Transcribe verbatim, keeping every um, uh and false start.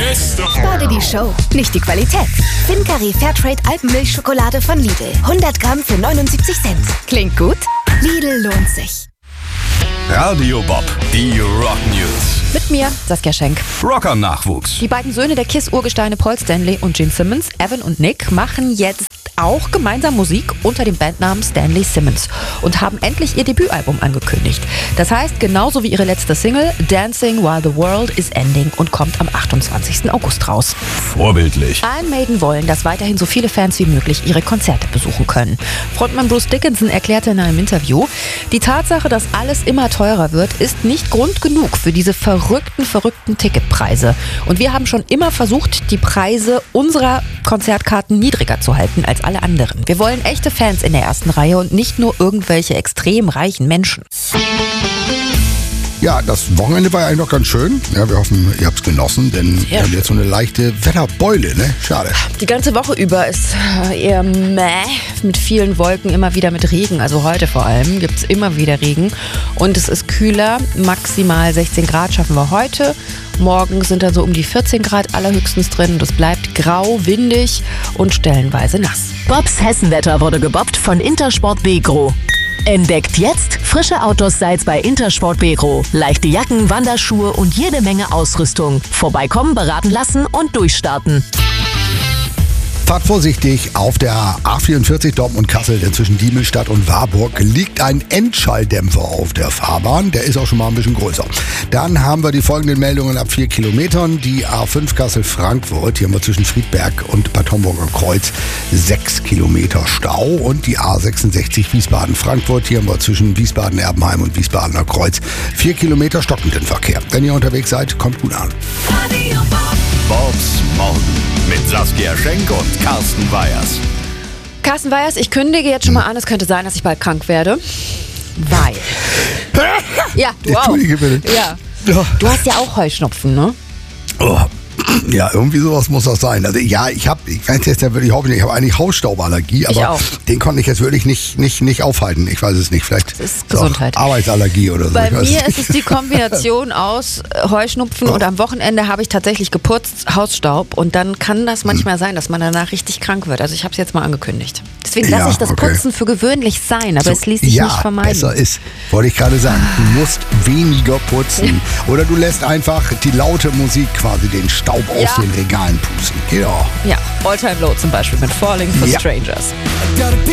Starte die Show, nicht die Qualität. Fincari Fairtrade Alpenmilchschokolade von Lidl. hundert Gramm für neunundsiebzig Cent. Klingt gut? Lidl lohnt sich. Radio Bob, die Rock News. Mit mir, Saskia Schenk. Rocker-Nachwuchs. Die beiden Söhne der Kiss-Urgesteine Paul Stanley und Gene Simmons, Evan und Nick, machen jetzt auch gemeinsam Musik unter dem Bandnamen Stanley Simmons und haben endlich ihr Debütalbum angekündigt. Das heißt, genauso wie ihre letzte Single, Dancing While the World is Ending, und kommt am achtundzwanzigsten August raus. Vorbildlich. Iron Maiden wollen, dass weiterhin so viele Fans wie möglich ihre Konzerte besuchen können. Frontmann Bruce Dickinson erklärte in einem Interview, die Tatsache, dass alles immer teurer wird, ist nicht Grund genug für diese verrückten, verrückten Ticketpreise. Und wir haben schon immer versucht, die Preise unserer Konzertkarten niedriger zu halten als alle anderen. Wir wollen echte Fans in der ersten Reihe und nicht nur irgendwelche extrem reichen Menschen. Ja, das Wochenende war ja eigentlich noch ganz schön. Ja, wir hoffen, ihr habt es genossen, denn wir haben jetzt so eine leichte Wetterbeule, ne? Schade. Die ganze Woche über ist eher mäh, mit vielen Wolken, immer wieder mit Regen. Also heute vor allem gibt es immer wieder Regen. Und es ist kühler, maximal sechzehn Grad schaffen wir heute. Morgen sind dann so um die vierzehn Grad allerhöchstens drin. Und es bleibt grau, windig und stellenweise nass. Bobs Hessenwetter wurde gebobbt von Intersport Begro. Entdeckt jetzt frische Outdoor-Styles bei Intersport Begro. Leichte Jacken, Wanderschuhe und jede Menge Ausrüstung. Vorbeikommen, beraten lassen und durchstarten. Fahrt vorsichtig, auf der A vierundvierzig Dortmund-Kassel, denn zwischen Diemelstadt und Warburg liegt ein Endschalldämpfer auf der Fahrbahn. Der ist auch schon mal ein bisschen größer. Dann haben wir die folgenden Meldungen ab vier Kilometern. Die A fünf Kassel-Frankfurt, hier haben wir zwischen Friedberg und Bad Homburger Kreuz sechs Kilometer Stau. Und die A sechsundsechzig Wiesbaden-Frankfurt, hier haben wir zwischen Wiesbaden-Erbenheim und Wiesbadener Kreuz vier Kilometer stockenden Verkehr. Wenn ihr unterwegs seid, kommt gut an. Bobs Morgen mit Saskia Schenk und Carsten Weyers. Carsten Weyers, ich kündige jetzt schon mal an, es könnte sein, dass ich bald krank werde. Weil. Ja, du auch. Entschuldige bitte. Ja. Du hast ja auch Heuschnupfen, ne? Oh. Ja, irgendwie sowas muss das sein. Also ja, ich habe, ich weiß jetzt ja wirklich überhaupt nicht, ich habe eigentlich Hausstauballergie, aber auch. Den konnte ich jetzt wirklich nicht, nicht, nicht aufhalten. Ich weiß es nicht, vielleicht das ist Gesundheit. Arbeitsallergie oder so. Bei ich weiß mir es ist es die Kombination aus Heuschnupfen oh. und am Wochenende habe ich tatsächlich geputzt, Hausstaub, und dann kann das manchmal hm. sein, dass man danach richtig krank wird. Also ich habe es jetzt mal angekündigt. Deswegen lasse ja, ich das okay. Putzen für gewöhnlich sein, aber so, es ließ sich ja, nicht vermeiden. Besser ist, wollte ich gerade sagen, du musst weniger putzen. Oder du lässt einfach die laute Musik quasi den Staub ja. aus den Regalen pusten. Geht auch. Ja, All Time Low zum Beispiel mit Falling for ja. Strangers.